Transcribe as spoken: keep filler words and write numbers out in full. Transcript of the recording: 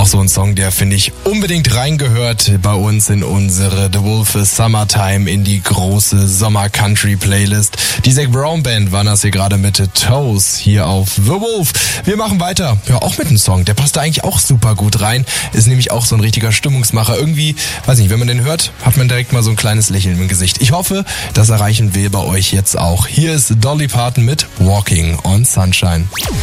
Auch so ein Song, der, finde ich, unbedingt reingehört bei uns in unsere The Wolf Summertime, in die große Sommer-Country-Playlist. Die Zac Brown Band waren das hier gerade mit Toes hier auf The Wolf. Wir machen weiter, ja, auch mit einem Song, der passt da eigentlich auch super gut rein. Ist nämlich auch so ein richtiger Stimmungsmacher. Irgendwie, weiß nicht, wenn man den hört, hat man direkt mal so ein kleines Lächeln im Gesicht. Ich hoffe, das erreichen wir bei euch jetzt auch. Hier ist Dolly Parton mit Walking on Sunshine.